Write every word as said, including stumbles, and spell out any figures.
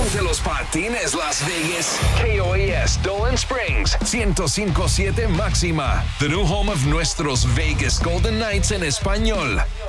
de los patines Las Vegas. K O A S Dolan Springs, ciento cinco punto siete máxima. The new home of nuestros Vegas Golden Knights en español.